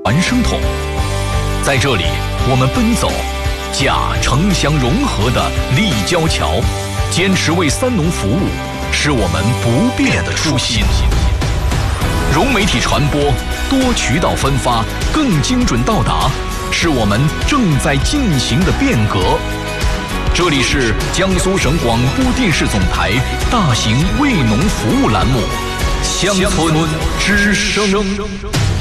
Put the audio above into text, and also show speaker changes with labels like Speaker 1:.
Speaker 1: 传声筒。在这里，我们奔走甲城乡融合的立交桥，坚持为三农服务，是我们不变的初心。融媒体传播，多渠道分发，更精准到达，是我们正在进行的变革。这里是江苏省广播电视总台大型为农服务栏目《乡村之声》。